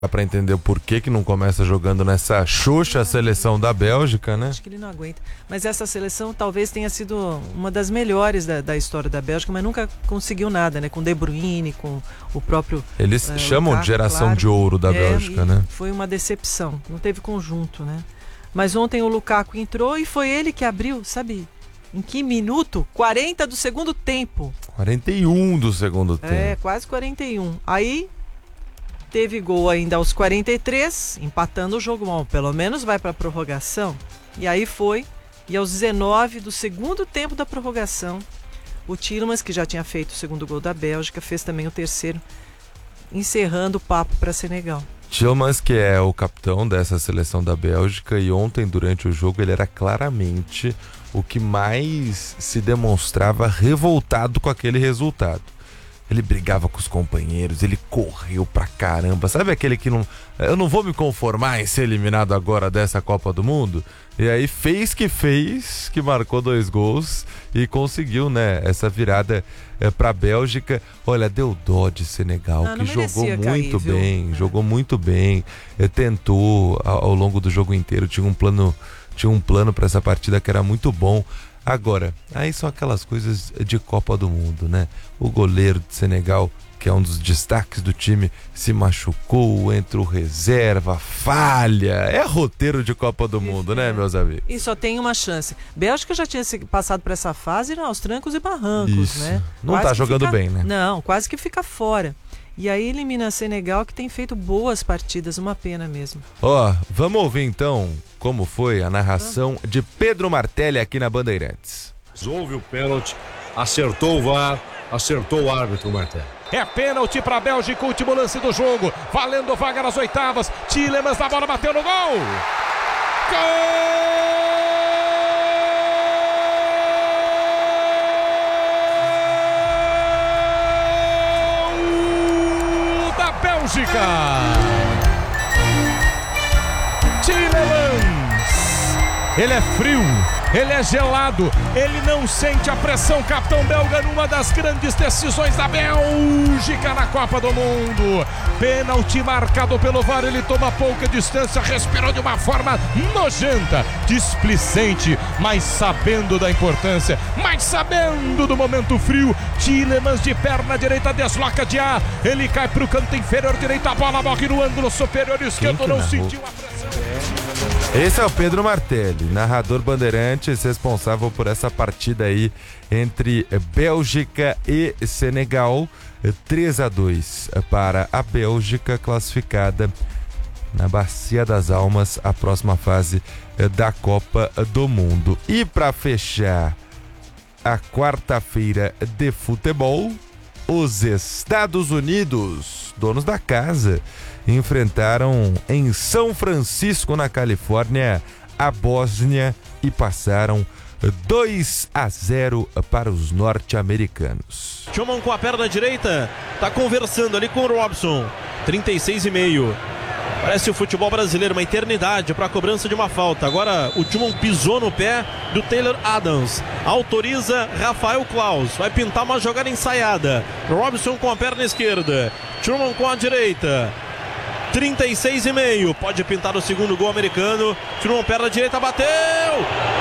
Dá pra entender o porquê que não começa jogando nessa xoxa seleção da Bélgica, né? Acho que ele não aguenta. Mas essa seleção talvez tenha sido uma das melhores da história da Bélgica, mas nunca conseguiu nada, né? Com De Bruyne, com o próprio... Eles chamam Lukaku, de geração claro. de ouro da Bélgica, né? Foi uma decepção. Não teve conjunto, né? Mas ontem o Lukaku entrou e foi ele que abriu, sabe? Em que minuto? 40 do segundo tempo. 41 do segundo tempo. Quase 41. Aí... teve gol ainda aos 43, empatando o jogo. Bom, pelo menos vai para a prorrogação. E aí foi. E aos 19 do segundo tempo da prorrogação, o Tielemans, que já tinha feito o segundo gol da Bélgica, fez também o terceiro, encerrando o papo para Senegal. Tielemans, que é o capitão dessa seleção da Bélgica, e ontem, durante o jogo, ele era claramente o que mais se demonstrava revoltado com aquele resultado. Ele brigava com os companheiros, ele correu pra caramba. Sabe aquele que não... eu não vou me conformar em ser eliminado agora dessa Copa do Mundo? E aí fez, que marcou 2 gols e conseguiu, né, essa virada pra Bélgica. Olha, deu dó de Senegal, que jogou muito bem, jogou muito bem. Tentou ao longo do jogo inteiro, tinha um plano pra essa partida que era muito bom. Agora, aí são aquelas coisas de Copa do Mundo, né? O goleiro de Senegal, que é um dos destaques do time, se machucou, entrou reserva, falha. É roteiro de Copa do Mundo, né, meus amigos? E só tem uma chance. Bélgica já tinha passado por essa fase aos trancos e barrancos, isso, né? Não quase tá jogando bem, né? Não, quase que fica fora. E aí elimina a Senegal, que tem feito boas partidas, uma pena mesmo. Vamos ouvir então como foi a narração de Pedro Martelli aqui na Bandeirantes. Houve o pênalti, acertou o VAR, acertou o árbitro Martelli. É pênalti para a Bélgica, último lance do jogo, valendo vaga nas oitavas. Tielemans na bola, bateu no gol! Gol da Bélgica! Tielemans! Ele é frio, ele é gelado, ele não sente a pressão. Capitão belga numa das grandes decisões da Bélgica na Copa do Mundo. Pênalti marcado pelo VAR, ele toma pouca distância, respirou de uma forma nojenta, displicente, mas sabendo da importância, mas sabendo do momento frio. Tielemans de perna direita desloca de A, ele cai para o canto inferior direito, a bola morre no ângulo superior esquerdo, não sentiu a pressão. Esse é o Pedro Martelli, narrador Bandeirantes, responsável por essa partida aí entre Bélgica e Senegal. 3-2 para a Bélgica, classificada na Bacia das Almas, a próxima fase da Copa do Mundo. E para fechar a quarta-feira de futebol, os Estados Unidos, donos da casa, enfrentaram em São Francisco, na Califórnia, a Bósnia e passaram 2-0 para os norte-americanos. Tielemans com a perna direita, tá conversando ali com o Robson, 36,5. Parece o futebol brasileiro, uma eternidade para a cobrança de uma falta. Agora o Tielemans pisou no pé do Taylor Adams. Autoriza Rafael Claus. Vai pintar uma jogada ensaiada. Robson com a perna esquerda. Tielemans com a direita. 36,5. Pode pintar o segundo gol americano. Tielemans perna direita, bateu!